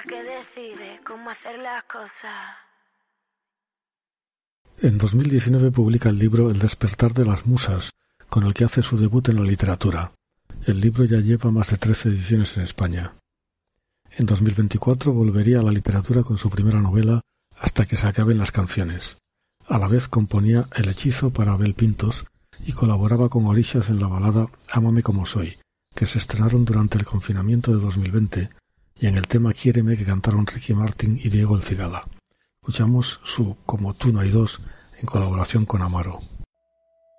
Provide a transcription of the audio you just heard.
que decide cómo hacer las cosas. En 2019 publica el libro El despertar de las musas, con el que hace su debut en la literatura. El libro ya lleva más de 13 ediciones en España. En 2024 volvería a la literatura con su primera novela Hasta que se acaben las canciones. A la vez componía El hechizo para Abel Pintos y colaboraba con Orixas en la balada Ámame como soy, que se estrenaron durante el confinamiento de 2020, y en el tema Quiéreme, que cantaron Ricky Martin y Diego El Cigala. Escuchamos su Como tú no hay dos en colaboración con Amaro.